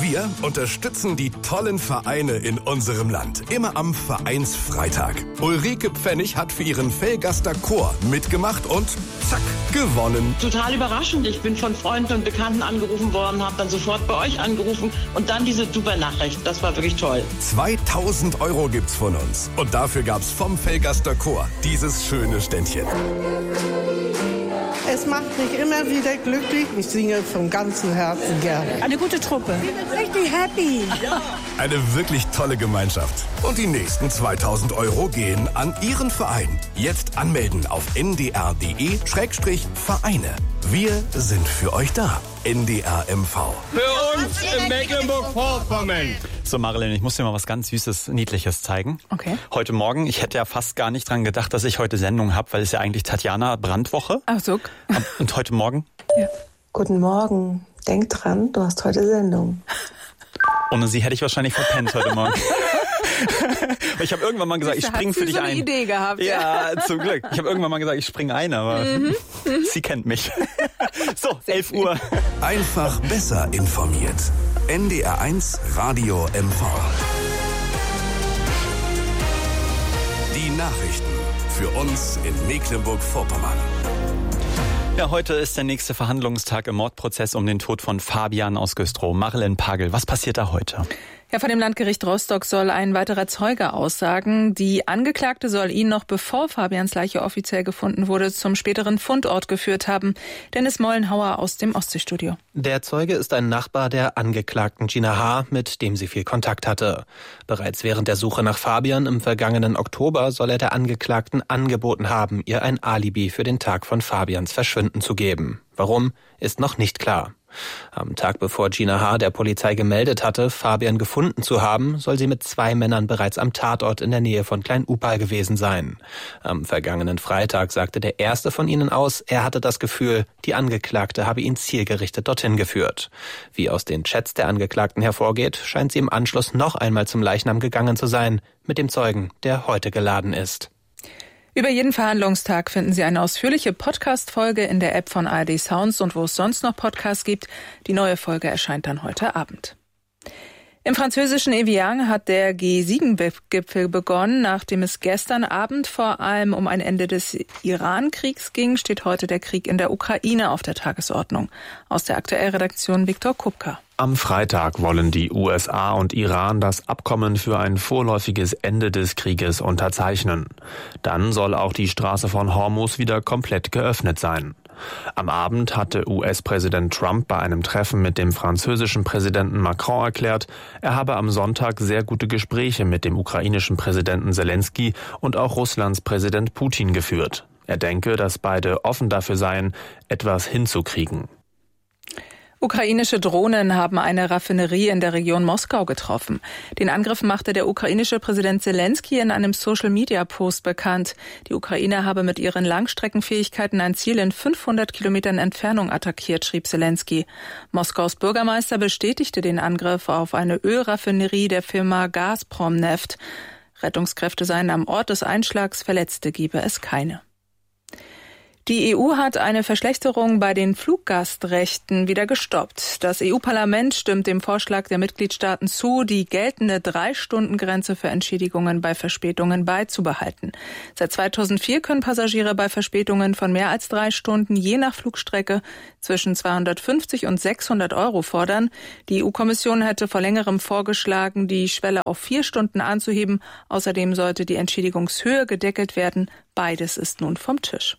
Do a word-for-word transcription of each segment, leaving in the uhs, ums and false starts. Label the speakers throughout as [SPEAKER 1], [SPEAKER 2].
[SPEAKER 1] Wir unterstützen die tollen Vereine in unserem Land. Immer am Vereinsfreitag. Ulrike Pfennig hat für ihren Velgaster Chor mitgemacht und zack, gewonnen.
[SPEAKER 2] Total überraschend. Ich bin von Freunden und Bekannten angerufen worden, habe dann sofort bei euch angerufen und dann diese super Nachricht. Das war wirklich toll.
[SPEAKER 1] zweitausend Euro gibt's von uns. Und dafür gab's vom Velgaster Chor dieses schöne Ständchen.
[SPEAKER 3] Es macht mich immer wieder glücklich. Ich singe von ganzem Herzen gerne.
[SPEAKER 4] Eine gute Truppe.
[SPEAKER 3] Richtig happy.
[SPEAKER 1] Eine wirklich tolle Gemeinschaft. Und die nächsten zweitausend Euro gehen an Ihren Verein. Jetzt anmelden auf n d r punkt d e Schrägstrich Vereine. Wir sind für euch da. N D R M V.
[SPEAKER 5] Für uns in Mecklenburg-Vorpommern.
[SPEAKER 6] So, Marilyn, ich muss dir mal was ganz Süßes, Niedliches zeigen.
[SPEAKER 4] Okay.
[SPEAKER 6] Heute Morgen, ich hätte ja fast gar nicht dran gedacht, dass ich heute Sendung habe, weil es ja eigentlich Tatjana Brandwoche.
[SPEAKER 4] Ach so.
[SPEAKER 6] Und heute Morgen?
[SPEAKER 4] Ja.
[SPEAKER 7] Guten Morgen. Denk dran, du hast heute Sendung.
[SPEAKER 6] Ohne sie hätte ich wahrscheinlich verpennt heute Morgen. Ich habe irgendwann mal gesagt, ich springe für dich
[SPEAKER 4] so
[SPEAKER 6] ein.
[SPEAKER 4] eine Idee gehabt.
[SPEAKER 6] Ja, ja, zum Glück. Ich habe irgendwann mal gesagt, ich springe ein, aber mhm. sie kennt mich. So, elf Uhr.
[SPEAKER 1] Einfach besser informiert. N D R eins Radio M V. Die Nachrichten für uns in Mecklenburg-Vorpommern.
[SPEAKER 6] Ja, heute ist der nächste Verhandlungstag im Mordprozess um den Tod von Fabian aus Güstrow. Marilyn Pagel, was passiert da heute?
[SPEAKER 4] Ja, vor dem Landgericht Rostock soll ein weiterer Zeuge aussagen. Die Angeklagte soll ihn noch bevor Fabians Leiche offiziell gefunden wurde, zum späteren Fundort geführt haben. Dennis Mollenhauer aus dem Ostseestudio.
[SPEAKER 8] Der Zeuge ist ein Nachbar der Angeklagten Gina H., mit dem sie viel Kontakt hatte. Bereits während der Suche nach Fabian im vergangenen Oktober soll er der Angeklagten angeboten haben, ihr ein Alibi für den Tag von Fabians Verschwinden zu geben. Warum, ist noch nicht klar. Am Tag bevor Gina H. der Polizei gemeldet hatte, Fabian gefunden zu haben, soll sie mit zwei Männern bereits am Tatort in der Nähe von Klein-Upal gewesen sein. Am vergangenen Freitag sagte der erste von ihnen aus, er hatte das Gefühl, die Angeklagte habe ihn zielgerichtet dorthin geführt. Wie aus den Chats der Angeklagten hervorgeht, scheint sie im Anschluss noch einmal zum Leichnam gegangen zu sein, mit dem Zeugen, der heute geladen ist.
[SPEAKER 4] Über jeden Verhandlungstag finden Sie eine ausführliche Podcast-Folge in der App von A R D Sounds und wo es sonst noch Podcasts gibt. Die neue Folge erscheint dann heute Abend. Im französischen Evian hat der G sieben Gipfel begonnen. Nachdem es gestern Abend vor allem um ein Ende des Iran-Kriegs ging, steht heute der Krieg in der Ukraine auf der Tagesordnung. Aus der Aktuellredaktion Viktor Kupka.
[SPEAKER 9] Am Freitag wollen die U S A und Iran das Abkommen für ein vorläufiges Ende des Krieges unterzeichnen. Dann soll auch die Straße von Hormuz wieder komplett geöffnet sein. Am Abend hatte U S-Präsident Trump bei einem Treffen mit dem französischen Präsidenten Macron erklärt, er habe am Sonntag sehr gute Gespräche mit dem ukrainischen Präsidenten Selensky und auch Russlands Präsident Putin geführt. Er denke, dass beide offen dafür seien, etwas hinzukriegen.
[SPEAKER 4] Ukrainische Drohnen haben eine Raffinerie in der Region Moskau getroffen. Den Angriff machte der ukrainische Präsident Selensky in einem Social-Media-Post bekannt. Die Ukraine habe mit ihren Langstreckenfähigkeiten ein Ziel in fünfhundert Kilometern Entfernung attackiert, schrieb Selensky. Moskaus Bürgermeister bestätigte den Angriff auf eine Ölraffinerie der Firma Gazprom Neft. Rettungskräfte seien am Ort des Einschlags, Verletzte gebe es keine. Die E U hat eine Verschlechterung bei den Fluggastrechten wieder gestoppt. Das E U-Parlament stimmt dem Vorschlag der Mitgliedstaaten zu, die geltende Drei-Stunden-Grenze für Entschädigungen bei Verspätungen beizubehalten. Seit zweitausendvier können Passagiere bei Verspätungen von mehr als drei Stunden je nach Flugstrecke zwischen zweihundertfünfzig und sechshundert Euro fordern. Die E U-Kommission hätte vor längerem vorgeschlagen, die Schwelle auf vier Stunden anzuheben. Außerdem sollte die Entschädigungshöhe gedeckelt werden. Beides ist nun vom Tisch.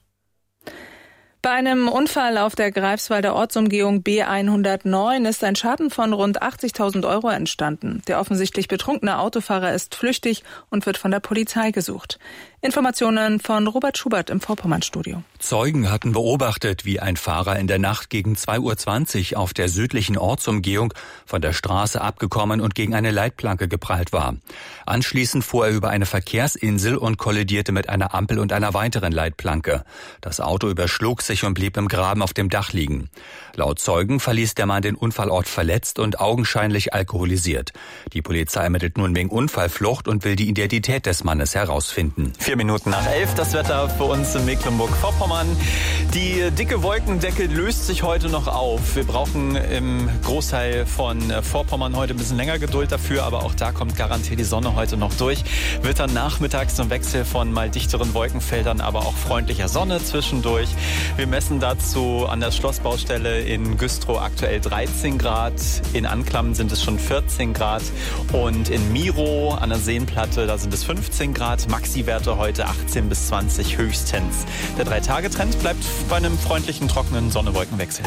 [SPEAKER 4] Bei einem Unfall auf der Greifswalder Ortsumgehung B hundertneun ist ein Schaden von rund achtzigtausend Euro entstanden. Der offensichtlich betrunkene Autofahrer ist flüchtig und wird von der Polizei gesucht. Informationen von Robert Schubert im Vorpommern-Studio.
[SPEAKER 10] Zeugen hatten beobachtet, wie ein Fahrer in der Nacht gegen zwei Uhr zwanzig auf der südlichen Ortsumgehung von der Straße abgekommen und gegen eine Leitplanke geprallt war. Anschließend fuhr er über eine Verkehrsinsel und kollidierte mit einer Ampel und einer weiteren Leitplanke. Das Auto überschlug sich und blieb im Graben auf dem Dach liegen. Laut Zeugen verließ der Mann den Unfallort verletzt und augenscheinlich alkoholisiert. Die Polizei ermittelt nun wegen Unfallflucht und will die Identität des Mannes herausfinden.
[SPEAKER 6] Vier Minuten nach elf, das Wetter für uns in Mecklenburg-Vorpommern. Die dicke Wolkendecke löst sich heute noch auf. Wir brauchen im Großteil von Vorpommern heute ein bisschen länger Geduld dafür, aber auch da kommt garantiert die Sonne heute noch durch. Wird dann nachmittags ein Wechsel von mal dichteren Wolkenfeldern, aber auch freundlicher Sonne zwischendurch. Wir messen dazu an der Schlossbaustelle in Güstrow aktuell dreizehn Grad. In Anklam sind es schon vierzehn Grad. Und in Miro an der Seenplatte, da sind es fünfzehn Grad. Maxi-Werte heute achtzehn bis zwanzig höchstens. Der Drei-Tage-Trend bleibt bei einem freundlichen, trockenen Sonne-Wolkenwechsel.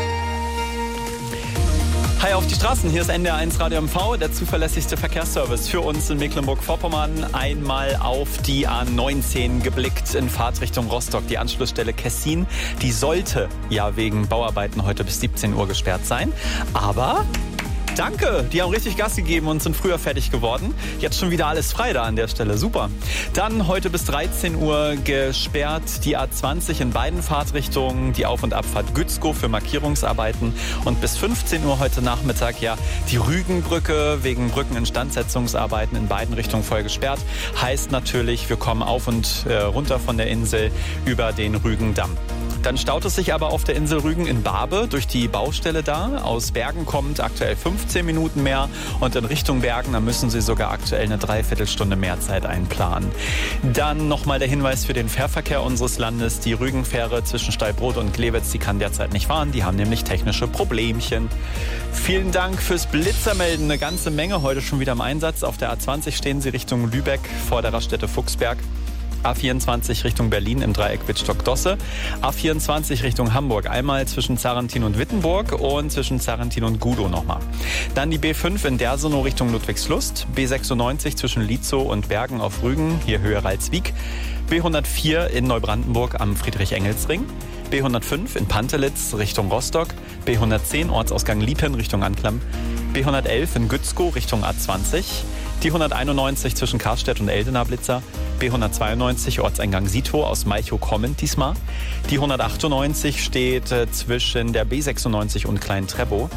[SPEAKER 6] Hi auf die Straßen, hier ist N D R eins Radio M V, der zuverlässigste Verkehrsservice für uns in Mecklenburg-Vorpommern. Einmal auf die A neunzehn geblickt in Fahrtrichtung Rostock, die Anschlussstelle Kessin. Die sollte ja wegen Bauarbeiten heute bis siebzehn Uhr gesperrt sein, aber... Danke, die haben richtig Gas gegeben und sind früher fertig geworden. Jetzt schon wieder alles frei da an der Stelle, super. Dann heute bis dreizehn Uhr gesperrt die A zwanzig in beiden Fahrtrichtungen, die Auf- und Abfahrt Gützkow für Markierungsarbeiten. Und bis fünfzehn Uhr heute Nachmittag ja die Rügenbrücke wegen Brückeninstandsetzungsarbeiten in beiden Richtungen voll gesperrt. Heißt natürlich, wir kommen auf und äh, runter von der Insel über den Rügendamm. Dann staut es sich aber auf der Insel Rügen in Barbe durch die Baustelle da. Aus Bergen kommt aktuell fünfzehn Minuten mehr und in Richtung Bergen, da müssen Sie sogar aktuell eine Dreiviertelstunde mehr Zeit einplanen. Dann nochmal der Hinweis für den Fährverkehr unseres Landes. Die Rügenfähre zwischen Steilbrod und Glewitz, die kann derzeit nicht fahren. Die haben nämlich technische Problemchen. Vielen Dank fürs Blitzermelden. Eine ganze Menge heute schon wieder im Einsatz. Auf der A zwanzig stehen Sie Richtung Lübeck vor der Raststätte Fuchsberg. A vierundzwanzig Richtung Berlin im Dreieck Wittstock-Dosse. A vierundzwanzig Richtung Hamburg. Einmal zwischen Zarentin und Wittenburg und zwischen Zarentin und Gudow nochmal. Dann die B fünf in Dersenow Richtung Ludwigslust. B sechsundneunzig zwischen Lietzow und Bergen auf Rügen, hier Höhe Ralswiek. B hundertvier in Neubrandenburg am Friedrich-Engels-Ring. B hundertfünf in Pantelitz Richtung Rostock. B hundertzehn Ortsausgang Liepen Richtung Anklam. B hundertelf in Gützkow Richtung A zwanzig. Die hunderteinundneunzig zwischen Karstedt und Eldener-Blitzer. B hundertzweiundneunzig Ortseingang Sitow aus Malchow kommend diesmal. Die hundertachtundneunzig steht äh, zwischen der B sechsundneunzig und Klein-Treppow.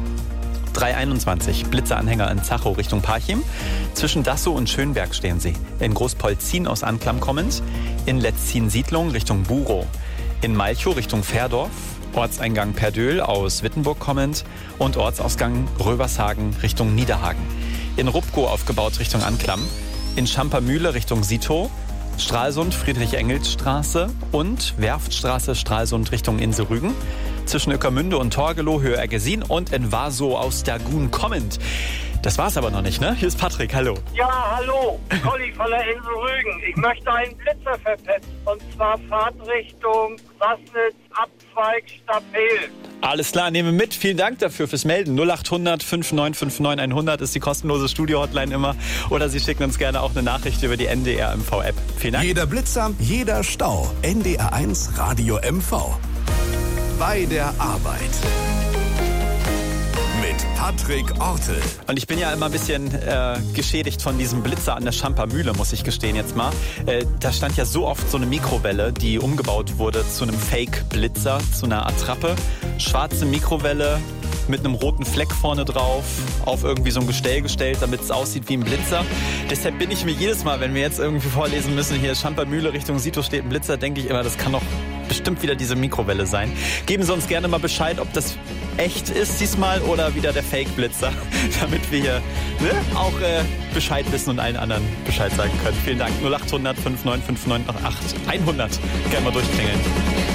[SPEAKER 6] dreihunderteinundzwanzig Blitzeranhänger in Zachow Richtung Parchim. Zwischen Dassow und Schönberg stehen sie. In Großpolzin aus Anklam kommend. In Letzin-Siedlung Richtung Burow. In Malchow Richtung Fährdorf. Ortseingang Perdöhl aus Wittenburg kommend. Und Ortsausgang Rövershagen Richtung Niederhagen. In Rupkow aufgebaut Richtung Anklam. In Schampermühle Richtung Sitow, Stralsund, Friedrich-Engels-Straße und Werftstraße, Stralsund Richtung Insel Rügen. Zwischen Ueckermünde und Torgelow, Höhe Ergesin und in Warsow aus Dagun kommend. Das war's aber noch nicht, ne? Hier ist Patrick, hallo.
[SPEAKER 11] Ja, hallo, Colli von der Insel Rügen. Ich möchte einen Blitzer verpetzen. Und zwar Fahrtrichtung Sassnitz, Abzweig, Stapel.
[SPEAKER 6] Alles klar, nehme mit. Vielen Dank dafür fürs Melden. null acht hundert fünf neun fünf neun hundert ist die kostenlose Studio-Hotline immer. Oder Sie schicken uns gerne auch eine Nachricht über die N D R M V-App. Vielen Dank.
[SPEAKER 1] Jeder Blitzer, jeder Stau. N D R eins Radio M V. Bei der Arbeit. Mit Patrick Ortel.
[SPEAKER 6] Und ich bin ja immer ein bisschen äh, geschädigt von diesem Blitzer an der Schampermühle, muss ich gestehen jetzt mal. Äh, da stand ja so oft so eine Mikrowelle, die umgebaut wurde zu einem Fake-Blitzer, zu einer Attrappe. Schwarze Mikrowelle mit einem roten Fleck vorne drauf, auf irgendwie so ein Gestell gestellt, damit es aussieht wie ein Blitzer. Deshalb bin ich mir jedes Mal, wenn wir jetzt irgendwie vorlesen müssen, hier Schampermühle Richtung Sitow steht ein Blitzer, denke ich immer, das kann doch bestimmt wieder diese Mikrowelle sein. Geben Sie uns gerne mal Bescheid, ob das echt ist diesmal oder wieder der Fake-Blitzer, damit wir hier ne, auch äh, Bescheid wissen und allen anderen Bescheid sagen können. Vielen Dank. null acht hundert fünf neun fünf neun acht hundert. Gerne mal durchklingeln.